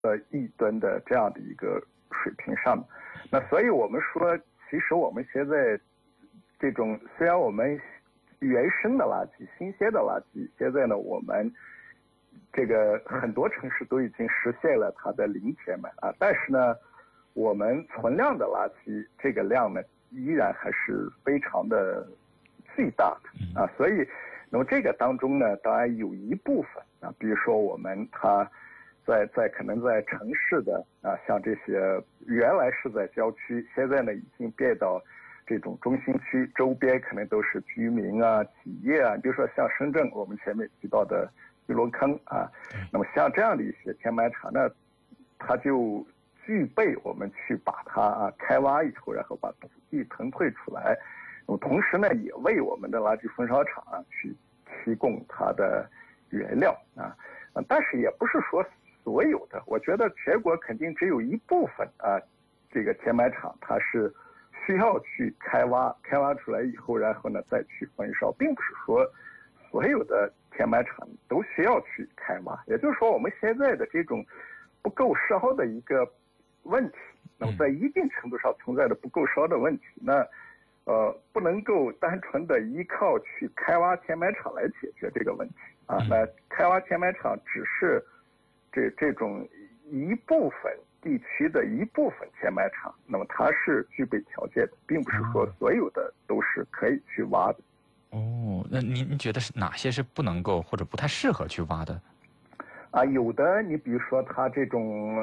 亿吨的这样的一个水平上面。那所以我们说，其实我们现在这种虽然我们原生的垃圾、新鲜的垃圾，现在呢我们这个很多城市都已经实现了它的零填满啊，但是呢，我们存量的垃圾这个量呢，依然还是非常的巨大的啊，所以，那么这个当中呢，当然有一部分啊，比如说我们它可能在城市的啊，像这些原来是在郊区，现在呢已经变到这种中心区，周边可能都是居民啊、企业啊，比如说像深圳，我们前面提到的玉龙坑啊，那么像这样的一些填埋场呢，它就具备我们去把它开挖以后，然后把土地腾退出来，那么同时呢，也为我们的垃圾焚烧厂去提供它的原料啊，但是也不是说所有的，我觉得全国肯定只有一部分啊，这个填埋场它是需要去开挖出来以后，然后呢再去焚烧，并不是说所有的填埋场都需要去开挖。也就是说，我们现在的这种不够烧的一个问题，那么在一定程度上存在的不够烧的问题，那不能够单纯的依靠去开挖填埋场来解决这个问题啊。那开挖填埋场只是这种一部分地区的一部分填埋场，那么它是具备条件的，并不是说所有的都是可以去挖的。 哦，那您觉得是哪些是不能够或者不太适合去挖的？ 啊，有的你比如说它这种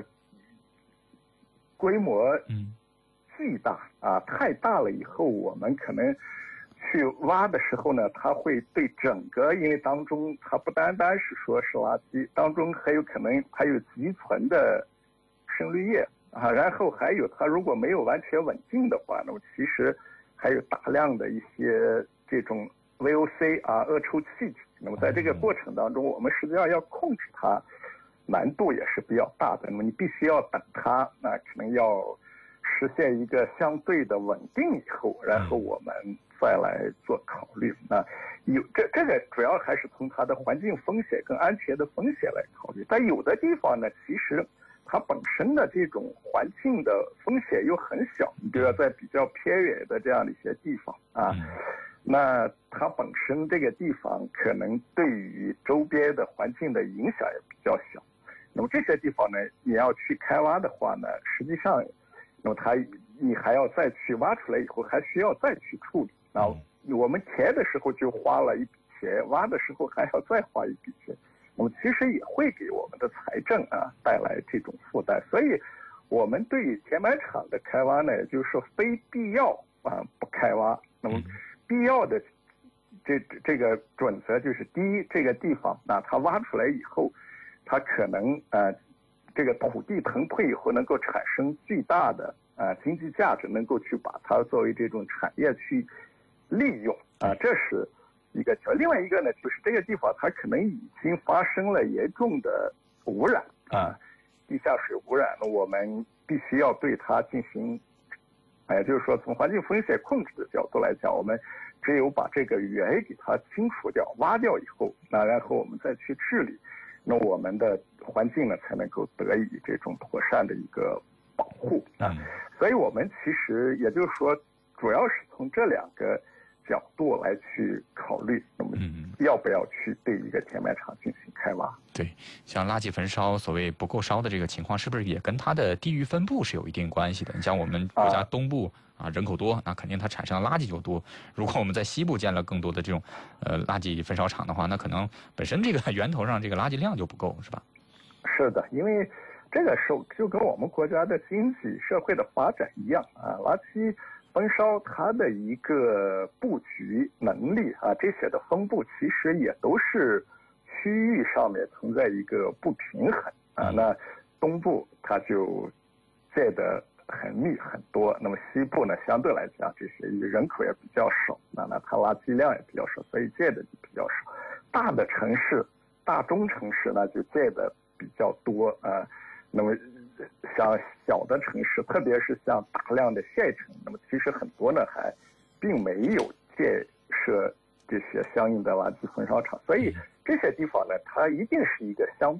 规模巨大啊，太大了以后，我们可能去挖的时候呢，它会对整个，因为当中它不单单是说是垃圾，当中还有可能还有积存的渗滤液啊，然后还有它如果没有完全稳定的话，那么其实还有大量的一些这种 VOC 啊恶臭气体。那么在这个过程当中，我们实际上要控制它，难度也是比较大的。那么你必须要等它，那可能要实现一个相对的稳定以后，然后我们再来做考虑。那这个主要还是从它的环境风险跟安全的风险来考虑。但有的地方呢，其实它本身的这种环境的风险又很小，你比如说在比较偏远的这样的一些地方啊，那它本身这个地方可能对于周边的环境的影响也比较小。那么这些地方呢，你要去开挖的话呢，实际上，那么你还要再去挖出来以后，还需要再去处理。然后我们填的时候就花了一笔钱，挖的时候还要再花一笔钱。那么其实也会给我们的财政带来这种负担。所以我们对于填埋场的开挖呢，也就是说非必要不开挖。那么必要的这个准则就是：第一，这个地方它挖出来以后，它可能这个土地腾退以后能够产生巨大的经济价值，能够去把它作为这种产业去利用这是一个条。另外一个呢，就是这个地方它可能已经发生了严重的污染地下水污染了，我们必须要对它进行，也就是说从环境风险控制的角度来讲，我们只有把这个源给它清除掉、挖掉以后，然后我们再去治理，那我们的环境呢才能够得以这种妥善的一个保护所以我们其实也就是说，主要是从这两个角度来去考虑，那么要不要去对一个填埋场进行开挖？ 对，像垃圾焚烧所谓不够烧的这个情况，是不是也跟它的地域分布是有一定关系的？你像我们国家东部人口多，那肯定它产生的垃圾就多。如果我们在西部建了更多的这种垃圾焚烧厂的话，那可能本身这个源头上这个垃圾量就不够，是吧？ 是的，因为这个就跟我们国家的经济社会的发展一样垃圾焚烧它的一个布局能力这些的分布其实也都是区域上面存在一个不平衡那东部它就建得很密很多，那么西部呢相对来讲这些人口也比较少，那它垃圾量也比较少，所以建的就比较少。大的城市、大中城市呢就建的比较多那么像小的城市，特别是像大量的县城，那么其实很多呢还并没有建设这些相应的垃圾焚烧厂，所以这些地方呢，它一定是一个相对的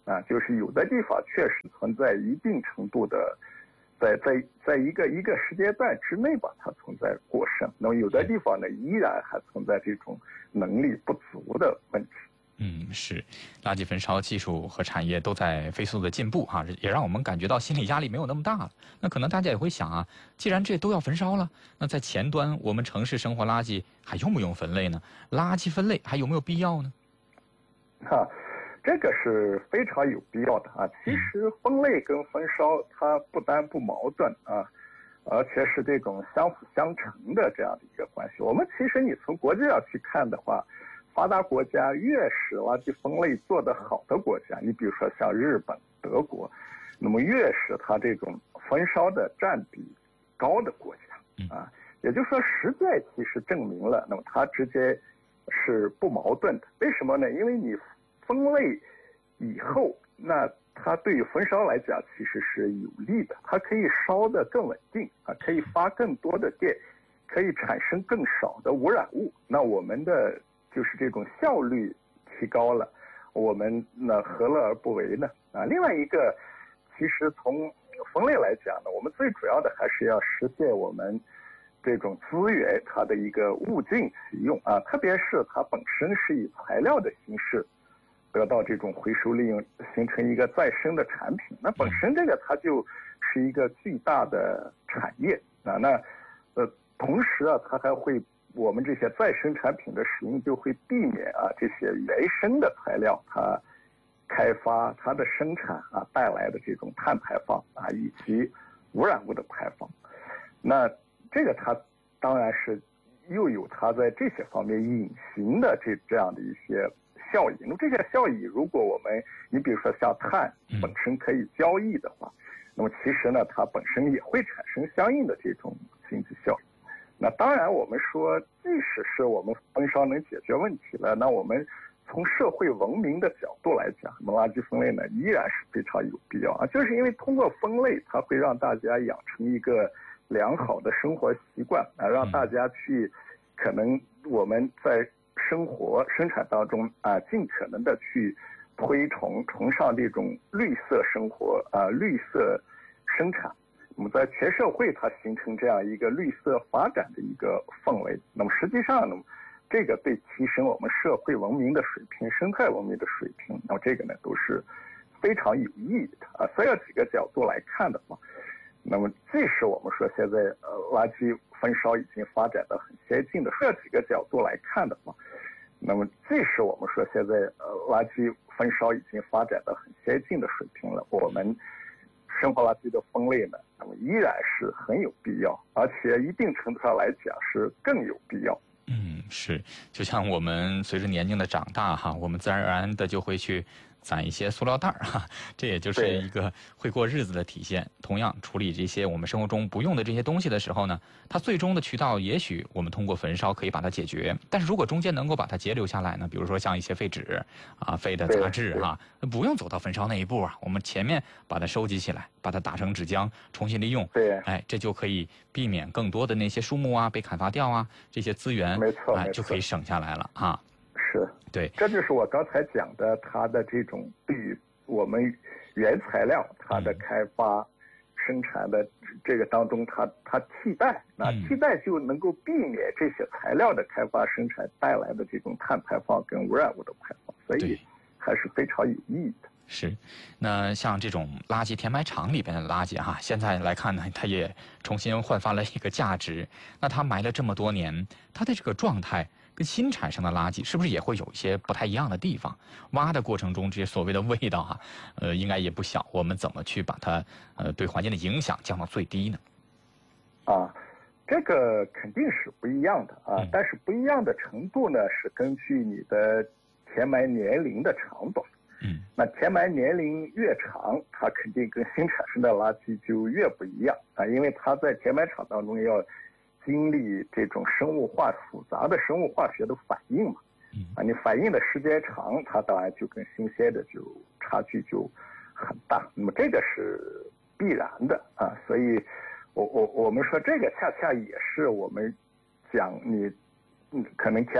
啊，就是有的地方确实存在一定程度的，在一个时间段之内吧，它存在过剩。那么有的地方呢，依然还存在这种能力不足的问题。 是，垃圾焚烧技术和产业都在飞速的进步哈，也让我们感觉到心理压力没有那么大了。那可能大家也会想啊，既然这都要焚烧了，那在前端我们城市生活垃圾还用不用分类呢？垃圾分类还有没有必要呢？ 这个是非常有必要的啊。其实分类跟焚烧它不但不矛盾啊，而且是这种相辅相成的这样的一个关系。我们其实你从国际上去看的话，发达国家越是垃圾分类做得好的国家，你比如说像日本、德国，那么越是它这种焚烧的占比高的国家啊，也就是说实践其实证明了，那么它之间是不矛盾的。为什么呢？因为你分类以后，那它对于焚烧来讲其实是有利的，它可以烧得更稳定啊，可以发更多的电，可以产生更少的污染物。那我们的就是这种效率提高了，我们那何乐而不为呢？啊，另外一个，其实从分类来讲呢，我们最主要的还是要实现我们这种资源它的一个物尽其用啊，特别是它本身是以材料的形式得到这种回收利用，形成一个再生的产品，那本身这个它就是一个巨大的产业啊。同时啊，它还会我们这些再生产品的使用就会避免啊这些原生的材料它开发它的生产啊带来的这种碳排放啊以及污染物的排放。那这个它当然是又有它在这些方面隐形的这样的一些效益。那么这些效益，如果你比如说像碳本身可以交易的话，那么其实呢，它本身也会产生相应的这种经济效益。那当然，我们说，即使是我们焚烧能解决问题了，那我们从社会文明的角度来讲，那么垃圾分类呢，依然是非常有必要啊。就是因为通过分类，它会让大家养成一个良好的生活习惯啊，让大家去可能我们在生产当中啊，尽可能的去崇尚这种绿色生活啊，绿色生产。那么在全社会它形成这样一个绿色发展的一个氛围，那么实际上呢，这个对提升我们社会文明的水平、生态文明的水平，那么这个呢都是非常有意义的啊。所以几个角度来看的话，那么即使我们说现在垃圾焚烧已经发展到很先进的这几个角度来看的话，那么即使我们说现在垃圾焚烧已经发展到很先进的水平了，我们生活垃圾的分类呢，那么依然是很有必要，而且一定程度上来讲是更有必要。 是，就像我们随着年龄的长大哈，我们自然而然的就会去攒一些塑料袋哈，这也就是一个会过日子的体现。同样，处理这些我们生活中不用的这些东西的时候呢，它最终的渠道也许我们通过焚烧可以把它解决，但是如果中间能够把它截留下来呢，比如说像一些废纸啊、废的杂质哈，不用走到焚烧那一步啊，我们前面把它收集起来，把它打成纸浆，重新利用，这就可以避免更多的那些树木啊被砍伐掉啊，这些资源没错， 就可以省下来了哈。 是， 对， 这就是我刚才讲的，它的这种对于我们原材料它的开发、生产的这个当中，它替代，替代就能够避免这些材料的开发生产带来的这种碳排放跟污染物的排放，所以还是非常有意义的。 是，那像这种垃圾填埋场里边的垃圾哈，现在来看呢，它也重新焕发了一个价值。那它埋了这么多年，它的这个状态跟新产生的垃圾是不是也会有一些不太一样的地方？挖的过程中这些所谓的味道哈，应该也不小。我们怎么去把它对环境的影响降到最低呢？ 这个肯定是不一样的啊，但是不一样的程度呢，是根据你的填埋年龄的长短。那填埋年龄越长，它肯定跟新产生的垃圾就越不一样啊，因为它在填埋场当中要经历这种复杂的生物化学的反应嘛，你反应的时间长，它当然就跟新鲜的就差距就很大，那么这个是必然的啊，所以我们说这个恰恰也是我们讲你可能填